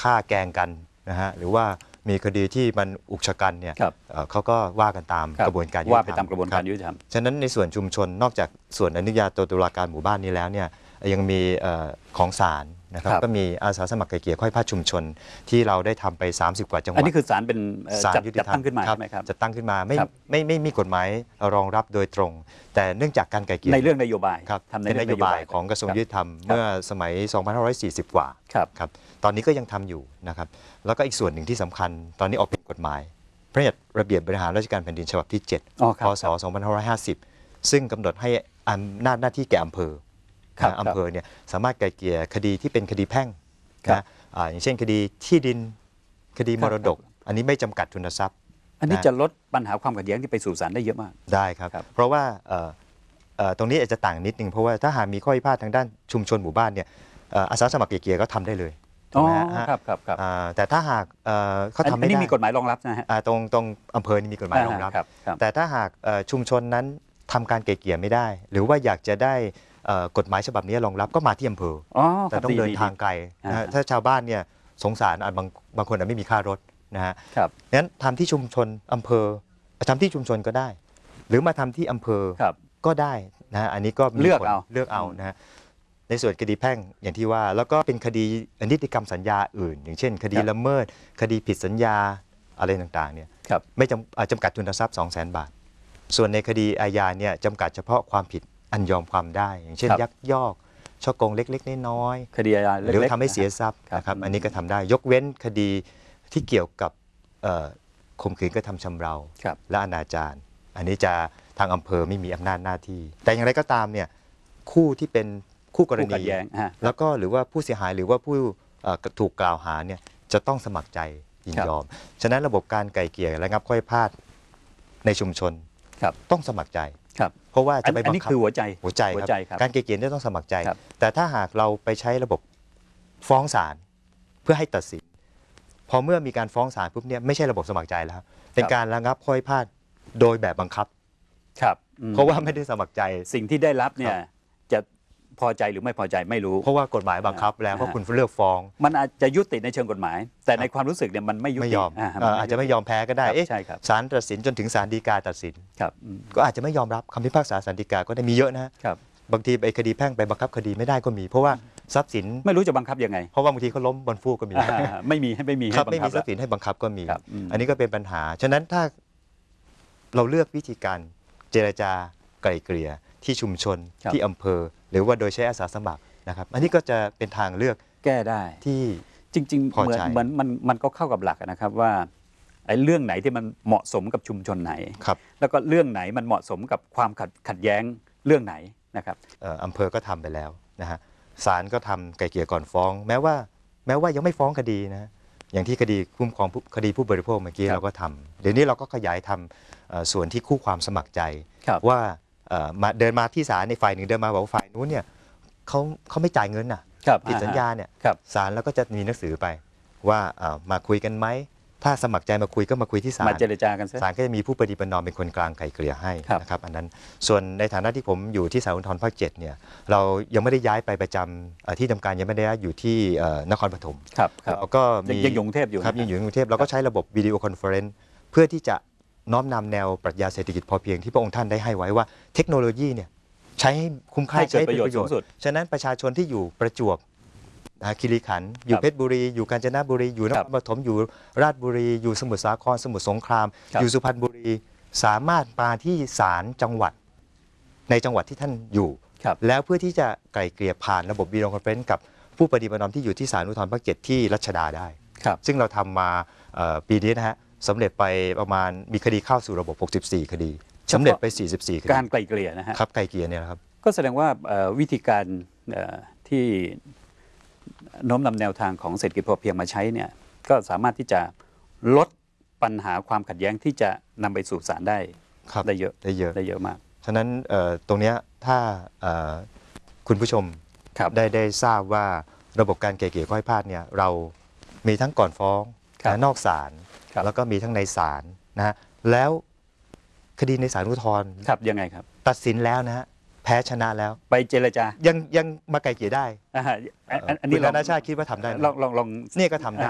ฆ่าแกล้งกันนะฮะหรือว่ามีคดีที่มันอุกชะกันเนี่ยเขาก็ว่ากันตามกระบวนการยุติธรรมว่าไปตามกระบวนการยุติธรรมฉะนั้นในส่วนชุมชนนอกจากส่วนอนุญาโตตุลาการหมู่บ้านนี้แล้วเนี่ยยังมีของศาลนะครับก็มีอาสาสมัครไกล่เกลี่ยข้อพิพาทชุมชนที่เราได้ทำไป30กว่าจังหวัดอันนี้คือศาลเป็นจัดตั้งขึ้นมาใช่ไหมครับจะตั้งขึ้นมาไม่มีกฎหมายรองรับโดยตรงแต่เนื่องจากการไกล่เกลี่ยในเรื่องนโยบายทำในนโยบายของกระทรวงยุติธรรมเมื่อสมัย2540กว่าครับตอนนี้ก็ยังทำอยู่นะครับแล้วก็อีกส่วนหนึ่งที่สำคัญตอนนี้ออกเป็นกฎหมายพระราชระเบียบบริหารราชการแผ่นดินฉบับที่7พศ2550ซึ่งกำหนดให้อำนาจหน้าที่แก่อำเภออำเภอเนี่ยสามารถไกล่เกลี่ยคดีที่เป็นคดีแพ่งนะอย่างเช่นคดีที่ดินคดีมรดกอันนี้ไม่จำกัดทุนทรัพย์อันนี้จะลดปัญหาความขัดแย้งที่ไปสู่ศาลได้เยอะมากได้ครับเพราะว่าตรงนี้อาจจะต่างนิดนึงเพราะว่าถ้าหากมีข้อพิพาททางด้านชุมชนหมู่บ้านเนี่ยอาสาสมัครไกล่เกลี่ยก็ทำได้เลยครับแต่ถ้าหากเขาทำไม่ได้อันนี้มีกฎหมายรองรับนะฮะตรงอำเภอนี่มีกฎหมายรองรับแต่ถ้าหากชุมชนนั้นทำการไกล่เกลี่ยไม่ได้หรือว่าอยากจะได้กฎหมายฉบับนี้รองรับก็มาที่อำเภอแต่ต้องเดินทางไกลถ้าชาวบ้านเนี่ยสงสารบางคนอาจไม่มีค่ารถนะฮะงั้นทำที่ชุมชนอำเภอทำที่ชุมชนก็ได้หรือมาทำที่อำเภอก็ได้นะอันนี้ก็เลือกเอานะฮะในส่วนคดีแพ่งอย่างที่ว่าแล้วก็เป็นคดีนิติกรรมสัญญาอื่นอย่างเช่นคดีละเมิดคดีผิดสัญญาอะไรต่างๆเนี่ยไม่จำกัดทุนทรัพย์ 200,000 บาทส่วนในคดีอาญาเนี่ยจำกัดเฉพาะความผิดอันยอมความได้อย่างเช่นยักยอกช่อโกงเล็กๆน้อยๆคดีอาญาหรือทำให้เสียทรัพย์นะครับอันนี้ก็ทำได้ยกเว้นคดีที่เกี่ยวกับข่มขืนกระทำชำเราและอนาจารอันนี้จะทางอำเภอไม่มีอำนาจหน้าที่แต่อย่างไรก็ตามเนี่ยคู่ที่เป็นคู่กรณีแล้วก็หรือว่าผู้เสียหายหรือว่าผู้ถูกกล่าวหาเนี่ยจะต้องสมัครใจยินยอมฉะนั้นระบบการไกล่เกลี่ยระงับข้อพิพาทในชุมชนต้องสมัครใจเพราะว่าจะไปบังคับอันนี้คือหัวใจครับการไกล่เกลี่ยเนี่ยต้องสมัครใจแต่ถ้าหากเราไปใช้ระบบฟ้องศาลเพื่อให้ตัดสินพอเมื่อมีการฟ้องศาลปุ๊บเนี่ยไม่ใช่ระบบสมัครใจแล้วเป็นการระงับข้อพิพาทโดยแบบบังคับเพราะว่าไม่ได้สมัครใจสิ่งที่ได้รับเนี่ยจะพอใจหรือไม่พอใจไม่รู้เพราะว่ากฎหมายบังคับแล้วเพราะคุณเลือกฟ้องมันอาจจะยุติในเชิงกฎหมายแต่ในความรู้สึกเนี่ยมันไม่ยอมอาจจะไม่ยอมแพ้ก็ได้ศาลตัดสินจนถึงศาลฎีกาตัดสินก็อาจจะไม่ยอมรับคำพิพากษาศาลฎีกาก็ได้มีเยอะนะบางทีไอ้คดีแพ่งไปบังคับคดีไม่ได้ก็มีเพราะว่าทรัพย์สินไม่รู้จะบังคับยังไงเพราะว่าบางทีเขาล้มบนฟูกก็มีไม่มีทรัพย์สินให้บังคับก็มีอันนี้ก็เป็นปัญหาฉะนั้นถ้าเราเลือกวิธีการเจรจาไกล่เกลี่ยที่ชุมชนที่อำเภอหรือว่าโดยใช้อาสาสมัครนะครับอันนี้ก็จะเป็นทางเลือกแก้ได้ที่จริงๆเหมือนมันก็เข้ากับหลักนะครับว่าไอ้เรื่องไหนที่มันเหมาะสมกับชุมชนไหนแล้วก็เรื่องไหนมันเหมาะสมกับความขัดแย้งเรื่องไหนนะครับอำเภอก็ทำไปแล้วนะฮะศาลก็ทำไกล่เกลี่ยก่อนฟ้องแม้ว่ายังไม่ฟ้องคดีนะอย่างที่คดีคุ้มครองคดีผู้บริโภคเมื่อกี้เราก็ทำเดี๋ยวนี้เราก็ขยายทำส่วนที่คู่ความสมัครใจว่าเดินมาที่ศาลในฝ่ายหนึ่งเดินมาบอกว่าฝ่ายนู้นเนี่ยเขาไม่จ่ายเงินน่ะผิดสัญญาเนี่ยศาลแล้วก็จะมีหนังสือไปว่ามาคุยกันไหมถ้าสมัครใจมาคุยก็มาคุยที่ศาลมาเจรจากันศาลก็จะมีผู้ปฏิบัตินอมเป็นคนกลางไกล่เกลี่ยให้นะครับอันนั้นส่วนในฐานะที่ผมอยู่ที่ศาลอุทธรณ์ภาค 7เนี่ยเรายังไม่ได้ย้ายไปประจำที่ทำการยังไม่ได้ย้ายอยู่ที่นครปฐมแล้วก็ยังอยู่กรุงเทพอยู่ครับยังอยู่กรุงเทพเราก็ใช้ระบบวิดีโอคอนเฟอเรนซ์เพื่อที่จะน้อมนำแนวปรัชญาเศรษฐกิจพอเพียงที่พระองค์ท่านได้ให้ไว้ว่าเทคโนโลยีเนี่ยใช้ให้คุ้มค่าใช้ประโยชน์สูงสุดฉะนั้นประชาชนที่อยู่ประจวบคีรีขันธ์อยู่เพชรบุรีอยู่กาญจนบุรีอยู่นครปฐมอยู่ราชบุรีอยู่สมุทรสาครสมุทรสงครามอยู่สุพรรณบุรีสามารถมาที่ศาลจังหวัดในจังหวัดที่ท่านอยู่แล้วเพื่อที่จะไกล่เกลี่ยผ่านระบบวิดีโอคอนเฟอเรนซ์กับผู้ปฏิบัตินอมที่อยู่ที่ศาลอุทธรณ์ภาค 7ที่รัชดาได้ซึ่งเราทำมาปีนี้นะฮะสำเร็จไปประมาณมีคดีเข้าสู่ระบบ64คดีสำเร็จไป44คดีการไกล่เกลี่ยนะฮะครับไกล่เกลี่ยเนี่ยครับก็แสดงว่าวิธีการที่โน้มนำแนวทางของเศรษฐกิจพอเพียงมาใช้เนี่ยก็สามารถที่จะลดปัญหาความขัดแย้งที่จะนำไปสู่ศาลได้เยอะมากฉะนั้นตรงนี้ถ้าคุณผู้ชมได้ทราบว่าระบบการไกล่เกลี่ยข้อพิพาทเนี่ยเรามีทั้งก่อนฟ้องนอกศาลแล้วก็มีทั้งในศาลนะฮะแล้วคดีในศาลอุทธรณ์ยังไงครับตัดสินแล้วนะฮะแพ้ชนะแล้วไปเจรจายังมาไกล่เกลี่ยได้อันนี้คุณธนชาติคิดว่าทำได้ลองเนี่ยก็ทำได้